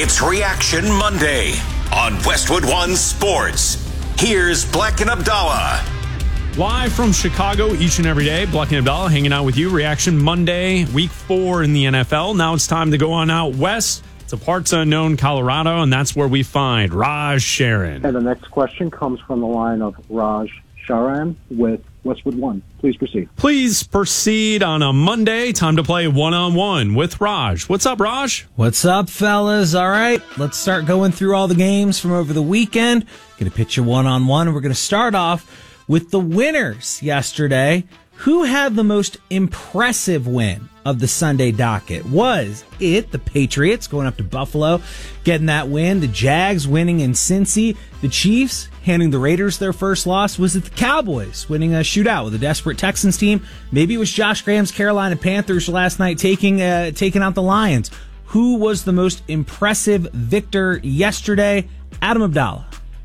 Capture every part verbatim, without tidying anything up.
It's Reaction Monday on Westwood One Sports. Here's Black and Abdallah. Live from Chicago each and every day, Black and Abdallah hanging out with you. Reaction Monday, week four in the N F L. Now it's time to go on out west to parts unknown Colorado, and that's where we find Raj Sharon. And the next question comes from the line of Raj Sharan with Westwood One. Please proceed. Please proceed on a Monday. Time to play one-on-one with Raj. What's up, Raj? What's up, fellas? All right, let's start going through all the games from over the weekend. Going to pitch you one-on-one, and we're going to start off with the winners yesterday. Who had the most impressive win of the Sunday docket? Was it the Patriots going up to Buffalo, getting that win? The Jags winning in Cincy? The Chiefs handing the Raiders their first loss? Was it the Cowboys winning a shootout with a desperate Texans team? Maybe it was Josh Graham's Carolina Panthers last night taking uh, taking out the Lions. Who was the most impressive victor yesterday? Adam Abdallah.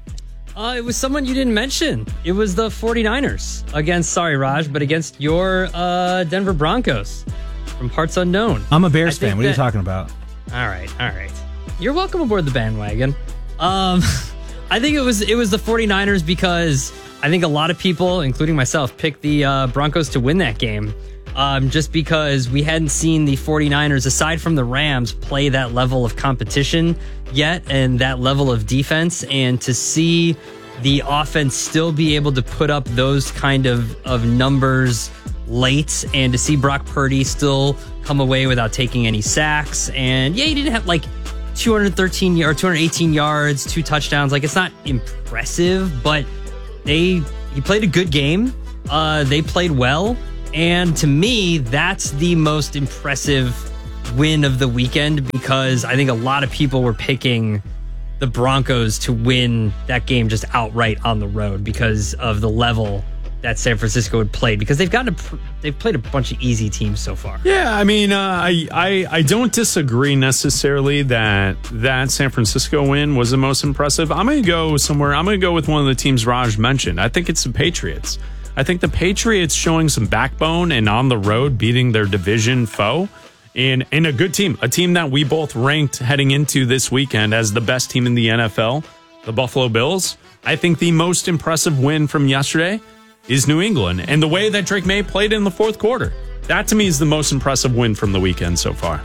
Uh, it was someone you didn't mention. It was the 49ers against, sorry, Raj, but against your uh, Denver Broncos from parts unknown. I'm a Bears fan. What that, are you talking about? All right, all right. You're welcome aboard the bandwagon. Um, I think it was it was the 49ers because I think a lot of people, including myself, picked the uh, Broncos to win that game. Um, just because we hadn't seen the 49ers, aside from the Rams, play that level of competition yet and that level of defense. And to see the offense still be able to put up those kind of, of numbers late, and to see Brock Purdy still come away without taking any sacks. And yeah, he didn't have like two hundred thirteen or two hundred eighteen yards, two touchdowns. Like, it's not impressive, but they he played a good game. Uh, they played well. And to me, that's the most impressive win of the weekend, because I think a lot of people were picking the Broncos to win that game just outright on the road because of the level that San Francisco had played, because they've gotten a, they've played a bunch of easy teams so far. Yeah, I mean, uh, I, I I don't disagree necessarily that that San Francisco win was the most impressive. I'm going to go somewhere. I'm going to go with one of the teams Raj mentioned. I think it's the Patriots. I think the Patriots showing some backbone and on the road beating their division foe, and, and a good team, a team that we both ranked heading into this weekend as the best team in the N F L, the Buffalo Bills. I think the most impressive win from yesterday is New England, and the way that Drake May played in the fourth quarter. That to me is the most impressive win from the weekend so far.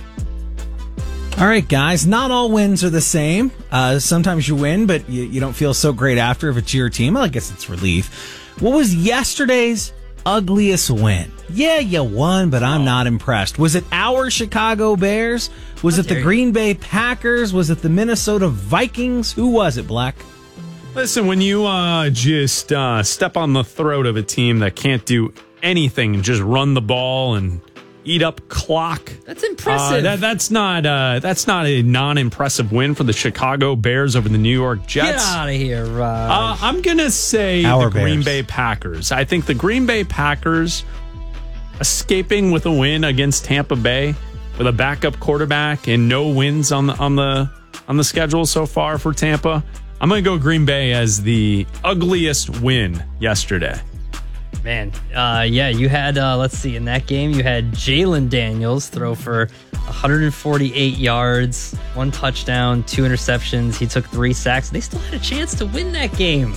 All right, guys, not all wins are the same. Uh, sometimes you win, but you, you don't feel so great after if it's your team. Well, I guess it's relief. What was yesterday's ugliest win? Yeah, you won, but I'm not impressed. Was it our Chicago Bears? Was it the Green Bay Packers? Was it the Minnesota Vikings? Who was it, Black? Listen, when you uh, just uh, step on the throat of a team that can't do anything, just run the ball and eat up clock. That's impressive. Uh, that, that's not uh, that's not a non-impressive win for the Chicago Bears over the New York Jets. Get out of here, Raj. Uh, I'm going to say Our the Green Bears. Bay Packers. I think the Green Bay Packers escaping with a win against Tampa Bay with a backup quarterback and no wins on the on the on the schedule so far for Tampa. I'm going to go Green Bay as the ugliest win yesterday. Man, uh, yeah, you had, uh, let's see, in that game, you had Jalen Daniels throw for one hundred forty-eight yards, one touchdown, two interceptions. He took three sacks. They still had a chance to win that game,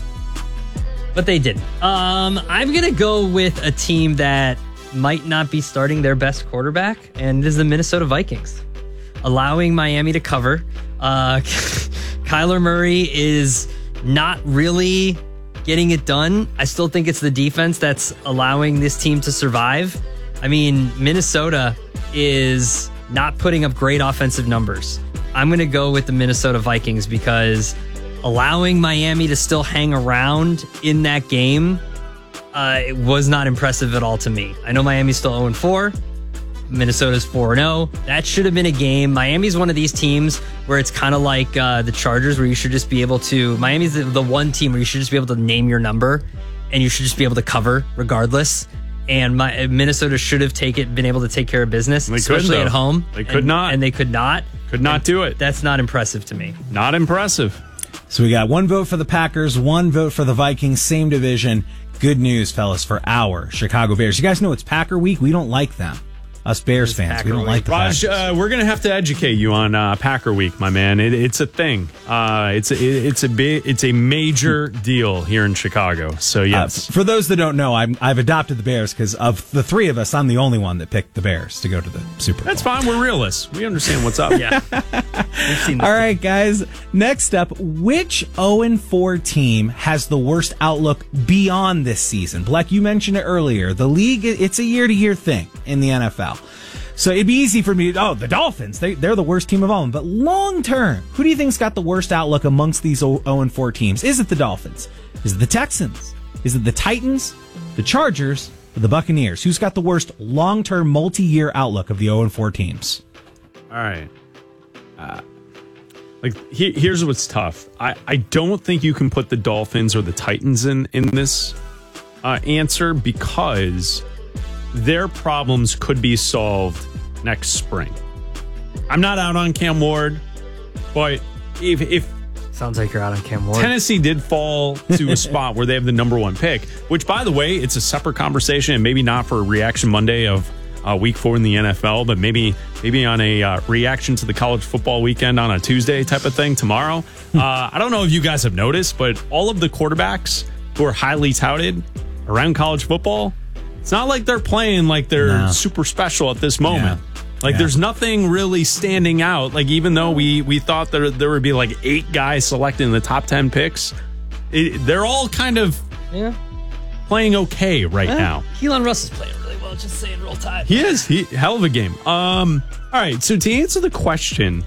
but they didn't. Um, I'm going to go with a team that might not be starting their best quarterback, and this is the Minnesota Vikings, allowing Miami to cover. Uh, Kyler Murray is not really getting it done. I still think it's the defense that's allowing this team to survive. I mean, Minnesota is not putting up great offensive numbers. I'm going to go with the Minnesota Vikings because allowing Miami to still hang around in that game uh, it was not impressive at all to me. I know Miami's still oh and four. Minnesota's four and oh. That should have been a game. Miami's one of these teams where it's kind of like uh, the Chargers, where you should just be able to... Miami's the, the one team where you should just be able to name your number, and you should just be able to cover regardless. And my, Minnesota should have taken, been able to take care of business, they especially at home. They could and, not. And they could not. Could not and do it. That's not impressive to me. Not impressive. So we got one vote for the Packers, one vote for the Vikings, same division. Good news, fellas, for our Chicago Bears. You guys know it's Packer week. We don't like them. Us Bears fans, Packer we don't week. like the Raj, Packers. uh, we're gonna have to educate you on uh, Packer Week, my man. It, it's a thing. Uh, it's a, it's a big, it's a major deal here in Chicago. So Uh, yes, for those that don't know, I'm, I've adopted the Bears because of the three of us, I'm the only one that picked the Bears to go to the Super Bowl. that's fine. We're realists. We understand what's up. Yeah. We've seen this. All right, guys. Next up, which oh and four team has the worst outlook beyond this season? Black, you mentioned it earlier. The league, it's a year-to-year thing in the N F L. So it'd be easy for me to, oh, the Dolphins, they, they're the worst team of all of them. But long term, who do you think's got the worst outlook amongst these oh and four teams? Is it the Dolphins? Is it the Texans? Is it the Titans? The Chargers? Or the Buccaneers? Who's got the worst long-term, multi-year outlook of the oh and four teams? All right. Uh, like he, here's what's tough. I, I don't think you can put the Dolphins or the Titans in in this uh, answer because their problems could be solved next spring. I'm not out on Cam Ward, but if if Sounds like you're out on Cam Ward. Tennessee did fall to a spot where they have the number one pick, which, by the way, it's a separate conversation and maybe not for Reaction Monday of uh, week four in the N F L, but maybe maybe on a uh, reaction to the college football weekend on a Tuesday type of thing tomorrow. uh, I don't know if you guys have noticed, but all of the quarterbacks who are highly touted around college football, it's not like they're playing like they're No. super special at this moment. Yeah. Like, Yeah. there's nothing really standing out. Like, even though we we thought there, there would be like eight guys selected in the top ten picks, it, they're all kind of Yeah. playing okay right Eh, now. Keelan Russ is playing really well. Just saying, roll tide. He is. He hell of a game. Um. All right. So to answer the question,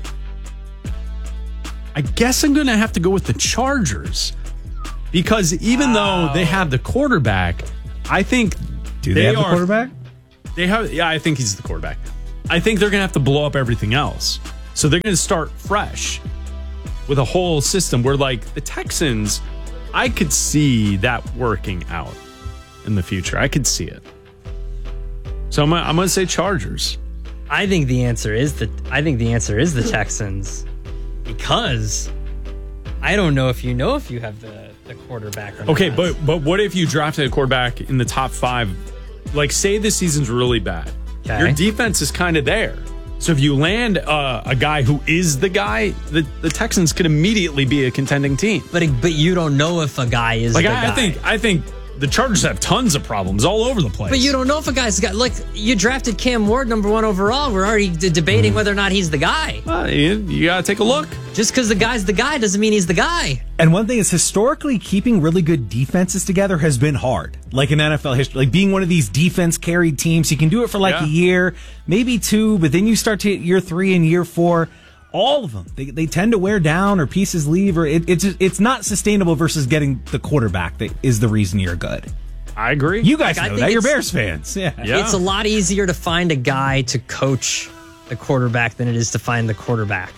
I guess I'm going to have to go with the Chargers because even though they have the quarterback, I think Do they, have the are- quarterback? They have. Yeah, I think he's the quarterback. I think they're going to have to blow up everything else. So they're going to start fresh with a whole system where, like, the Texans, I could see that working out in the future. I could see it. So I'm, I'm going to say Chargers. I think the answer is the. I think the answer is the Texans, because I don't know if you know if you have the, the quarterback or not. Okay, but but what if you drafted a quarterback in the top five? Like, say the season's really bad. Okay. Your defense is kind of there. So if you land uh, a guy who is the guy, the, the Texans could immediately be a contending team. but but you don't know if a guy is Like the I, guy. I think, I think the Chargers have tons of problems all over the place. But you don't know if a guy's got, like, you drafted Cam Ward number one overall. We're already d- debating whether or not he's the guy. Uh, you, you got to take a look. Just because the guy's the guy doesn't mean he's the guy. And one thing is, historically, keeping really good defenses together has been hard. Like in N F L history, like being one of these defense carried teams, you can do it for like Yeah. a year, maybe two, but then you start to hit year three and year four. All of them, they, they tend to wear down or pieces leave, or it, it's it's not sustainable versus getting the quarterback that is the reason you're good. I agree. You guys Like, I know think that. You're it's- Bears fans. Yeah. Yeah. It's a lot easier to find a guy to coach the quarterback than it is to find the quarterback.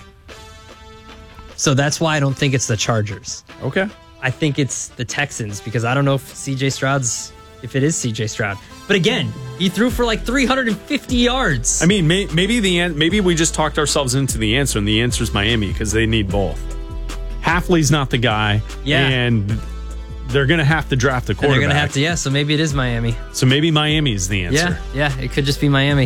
So that's why I don't think it's the Chargers. Okay. I think it's the Texans, because I don't know if C J Stroud's, if it is C J Stroud. But again, he threw for like three hundred fifty yards. I mean, may, maybe the an- maybe we just talked ourselves into the answer, and the answer is Miami because they need both. Halfley's not the guy, Yeah. and they're going to have to draft a And quarterback. they're going to have to, yeah, so maybe it is Miami. So maybe Miami is the answer. Yeah, yeah, it could just be Miami.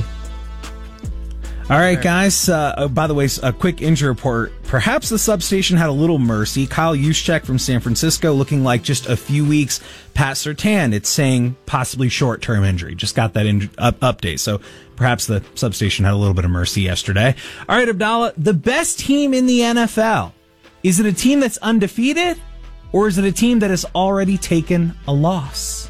All right, guys. Uh, oh, by the way, a quick injury report. Perhaps the substation had a little mercy. Kyle Juszczyk from San Francisco looking like just a few weeks past Surtain. It's saying possibly short-term injury. Just got that in, up, update. So perhaps the substation had a little bit of mercy yesterday. All right, Abdallah, the best team in the N F L. Is it a team that's undefeated, or is it a team that has already taken a loss?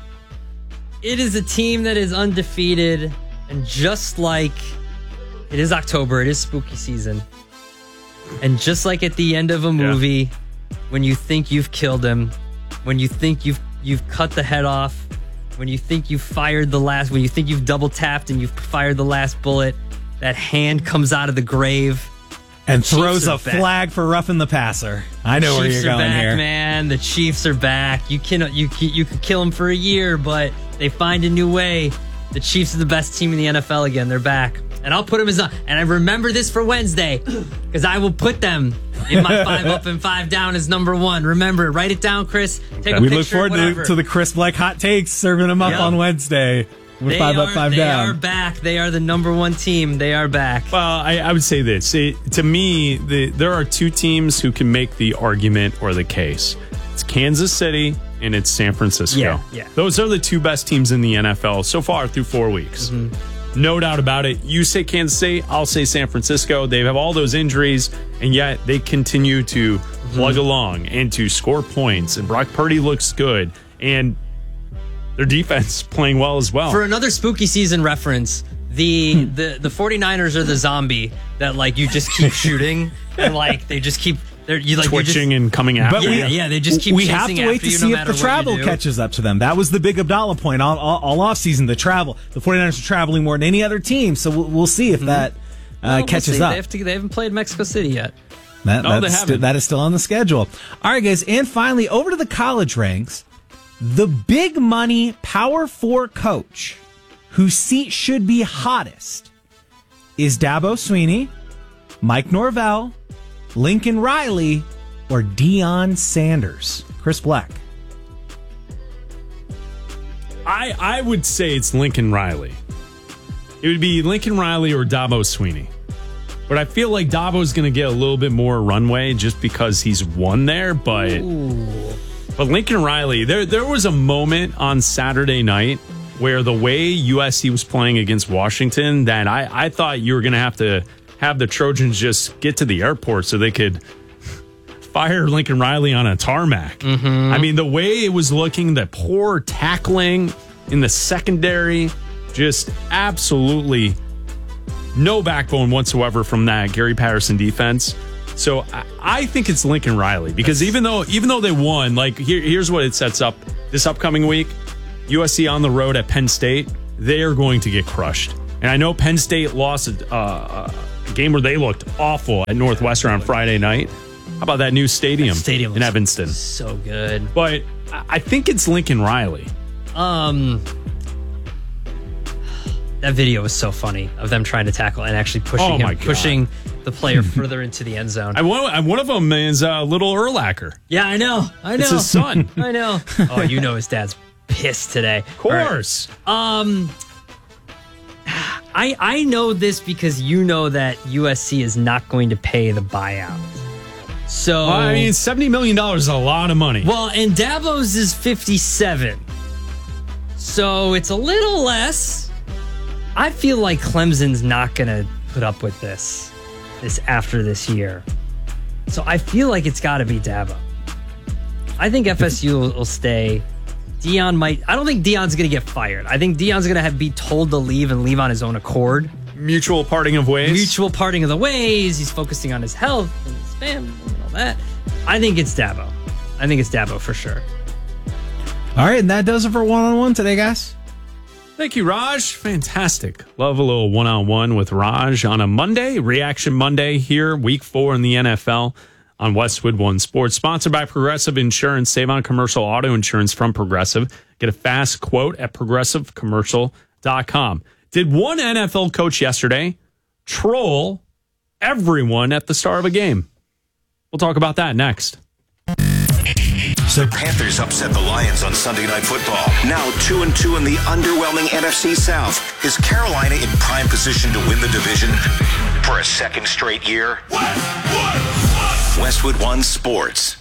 It is a team that is undefeated, and just like it is October, it is spooky season. And just like at the end of a movie, when you think you've killed him, when you think you've you've cut the head off, when you think you've fired the last, when you think you've double tapped and you've fired the last bullet, that hand comes out of the grave And Chiefs throws are a back. flag for roughing the passer. I know where Chiefs you're are going back, here. man. The Chiefs are back. You can you can, you could kill them for a year, but they find a new way. The Chiefs are the best team in the N F L again. They're back, and I'll put them as a, and I remember this for Wednesday because I will put them in my five up and five down as number one. Remember, write it down, Chris. Take a We picture. look forward to, whatever. to the Chris Black hot takes, serving them up Yep. on Wednesday. We're They five are, up, five they down. are back. They are the number one team. They are back. Well, I, I would say this. It, to me, the, there are two teams who can make the argument or the case. It's Kansas City and it's San Francisco. Yeah, yeah. Those are the two best teams in the N F L so far through four weeks. Mm-hmm. No doubt about it. You say Kansas City, I'll say San Francisco. They have all those injuries, and yet they continue to mm-hmm. plug along and to score points. And Brock Purdy looks good. And their defense playing well as well. For another spooky season reference, the the the 49ers are the zombie that like you just keep shooting and like they just keep they're you like twitching you just, and coming after But you. yeah, yeah, they just keep we chasing have to after wait to you see no if matter the what travel you do. catches up to them. That was the big Abdallah point all, all, all offseason, the travel. The 49ers are traveling more than any other team, so we'll, we'll see if mm-hmm. that uh, well, we'll catches see. up. They, have to, they haven't played Mexico City yet. That, no, that's they haven't. st- that is still on the schedule. All right, guys, and finally, over to the college ranks. The big money Power Four coach whose seat should be hottest is Dabo Swinney, Mike Norvell, Lincoln Riley, or Deion Sanders. Chris Black. I I would say it's Lincoln Riley. It would be Lincoln Riley or Dabo Swinney. But I feel like Dabo's going to get a little bit more runway just because he's won there. But Ooh. but Lincoln Riley, there there was a moment on Saturday night where the way U S C was playing against Washington that I, I thought you were going to have to have the Trojans just get to the airport so they could fire Lincoln Riley on a tarmac. Mm-hmm. I mean, the way it was looking, the poor tackling in the secondary, just absolutely no backbone whatsoever from that Gary Patterson defense. So I, I think it's Lincoln Riley because even though even though they won, like here, here's what it sets up this upcoming week. U S C on the road at Penn State, they are going to get crushed. And I know Penn State lost a, uh, a game where they looked awful at Northwestern on Friday night. How about that new stadium, that stadium in Evanston? So good. But I think it's Lincoln Riley. Um, that video was so funny of them trying to tackle and actually pushing Oh him, my God. pushing the player further into the end zone. I, one, one of them is uh, Little Urlacher. Yeah, I know. I know. It's his son. I know. Oh, you know his dad's pissed today. Of course. Right. Um, I I know this because you know that U S C is not going to pay the buyout. So Well, I mean, seventy million dollars is a lot of money. well, and Dabo's is fifty-seven, so it's a little less. I feel like Clemson's not going to put up with this, this after this year. So I feel like it's got to be Dabo. I think F S U will, will stay. Deion might. I don't think Deion's going to get fired. I think Deion's going to have be told to leave and leave on his own accord. Mutual parting of ways. Mutual parting of the ways. He's focusing on his health and his family and all that. I think it's Dabo. I think it's Dabo for sure. All right, and that does it for one-on-one today, guys. Thank you, Raj. Fantastic. Love a little one-on-one with Raj on a Monday, Reaction Monday here, week four in the N F L on Westwood One Sports. Sponsored by Progressive Insurance. Save on commercial auto insurance from Progressive. Get a fast quote at progressive commercial dot com. Did one N F L coach yesterday troll everyone at the start of a game? We'll talk about that next. The Panthers upset the Lions on Sunday Night Football. Now two and two in the underwhelming N F C South. Is Carolina in prime position to win the division for a second straight year? Westwood One Sports.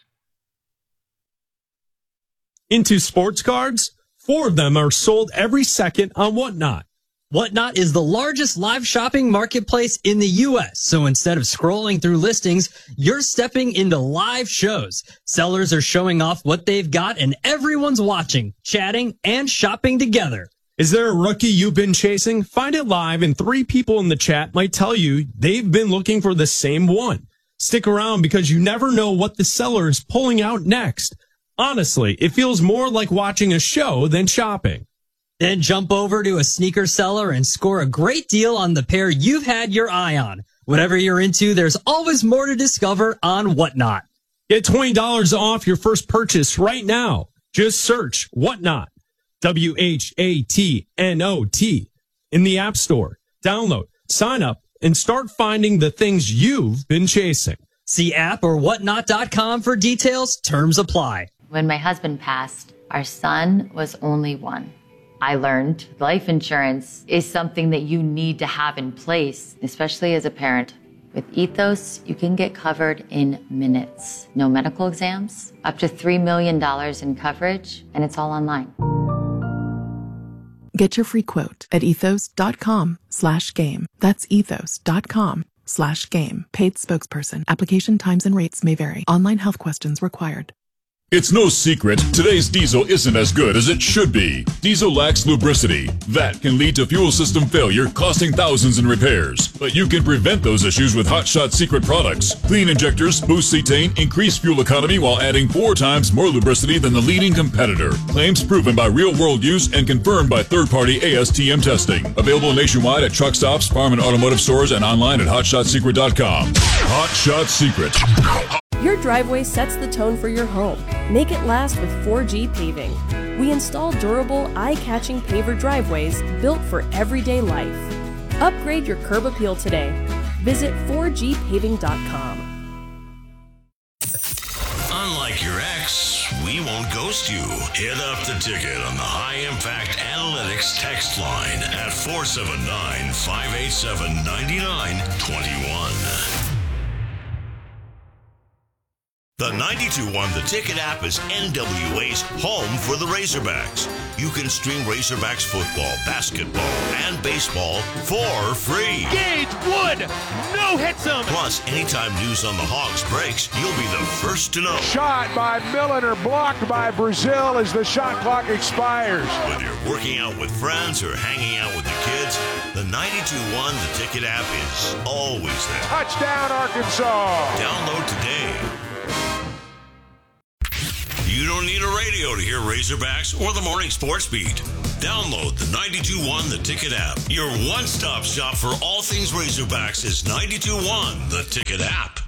Into sports cards, four of them are sold every second on Whatnot. Whatnot is the largest live shopping marketplace in the U S. So instead of scrolling through listings, you're stepping into live shows. Sellers are showing off what they've got and everyone's watching, chatting, and shopping together. Is there a rookie you've been chasing? Find it live and three people in the chat might tell you they've been looking for the same one. Stick around because you never know what the seller is pulling out next. Honestly, it feels more like watching a show than shopping. Then jump over to a sneaker seller and score a great deal on the pair you've had your eye on. Whatever you're into, there's always more to discover on Whatnot. Get twenty dollars off your first purchase right now. Just search Whatnot, W H A T N O T, in the App Store. Download, sign up, and start finding the things you've been chasing. See app or whatnot dot com for details. Terms apply. When my husband passed, our son was only one. I learned life insurance is something that you need to have in place, especially as a parent. With Ethos, you can get covered in minutes. No medical exams, up to three million dollars in coverage, and it's all online. Get your free quote at ethos.com slash game. That's ethos.com slash game. Paid spokesperson. Application times and rates may vary. Online health questions required. It's no secret, today's diesel isn't as good as it should be. Diesel lacks lubricity. That can lead to fuel system failure, costing thousands in repairs. But you can prevent those issues with Hot Shot Secret products. Clean injectors, boost cetane, increase fuel economy while adding four times more lubricity than the leading competitor. Claims proven by real-world use and confirmed by third-party A S T M testing. Available nationwide at truck stops, farm and automotive stores, and online at hot shot secret dot com. Hot Shot Secret. Your driveway sets the tone for your home. Make it last with four G Paving. We install durable, eye-catching paver driveways built for everyday life. Upgrade your curb appeal today. Visit four G paving dot com. Unlike your ex, we won't ghost you. Hit up the ticket on the High Impact Analytics text line at four seven nine, five eight seven, nine nine two one. The ninety-two one The Ticket app is N W A's home for the Razorbacks. You can stream Razorbacks football, basketball, and baseball for free. Gage Wood, no hits him. Plus, anytime news on the Hogs breaks, you'll be the first to know. Shot by Milliner, blocked by Brazil as the shot clock expires. Whether you're working out with friends or hanging out with the kids, the ninety-two one The Ticket app is always there. Touchdown, Arkansas. Download today. You don't need a radio to hear Razorbacks or the Morning Sports Beat. Download the ninety-two one The Ticket app. Your one-stop shop for all things Razorbacks is ninety-two one The Ticket app.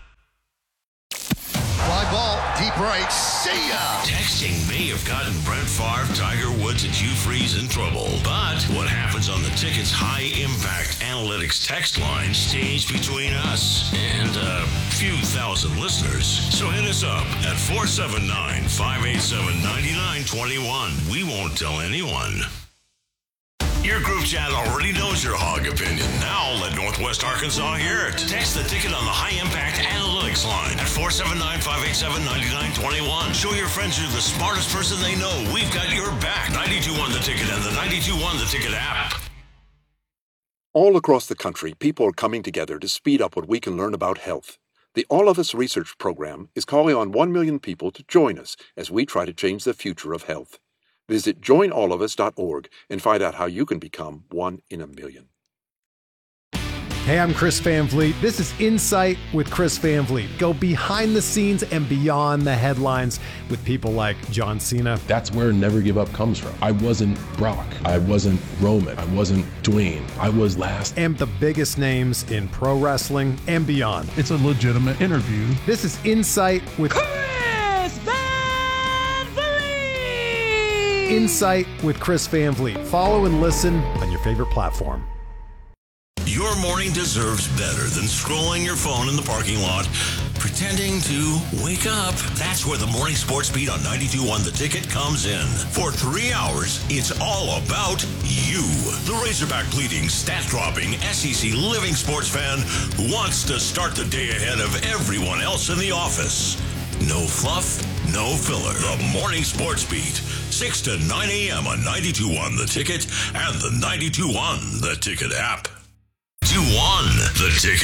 Fly ball, deep right, see ya! Texting may have gotten Brent Favre, Tiger Woods, and Hugh Freeze in trouble. But what happens on the Ticket's high-impact analytics text line stays between us and a few thousand listeners. So hit us up at four seven nine, five eight seven, nine nine two one. We won't tell anyone. Your group chat already knows your Hog opinion. Now let Northwest Arkansas hear it. Text the Ticket on the High Impact Analytics line at four seven nine, five eight seven, nine nine two one. Show your friends you're the smartest person they know. We've got your back. ninety-two one The Ticket and the ninety-two one The Ticket app. All across the country, people are coming together to speed up what we can learn about health. The All of Us Research Program is calling on one million people to join us as we try to change the future of health. Visit join all of us dot org and find out how you can become one in a million. Hey, I'm Chris Van Vliet. This is Insight with Chris Van Vliet. Go behind the scenes and beyond the headlines with people like John Cena. That's where Never Give Up comes from. I wasn't Brock. I wasn't Roman. I wasn't Dwayne. I was last. And the biggest names in pro wrestling and beyond. It's a legitimate interview. This is Insight with Chris Van Vliet. Insight with Chris Van Vliet. Follow and listen on your favorite platform. Your morning deserves better than scrolling your phone in the parking lot, pretending to wake up. That's where the Morning Sports Beat on ninety-two one The Ticket comes in. For three hours, it's all about you. The Razorback bleeding, stat-dropping, S E C living sports fan who wants to start the day ahead of everyone else in the office. No fluff, no filler. The Morning Sports Beat, six to nine a.m. on ninety-two one The Ticket and the ninety-two one The Ticket app. two one The Ticket.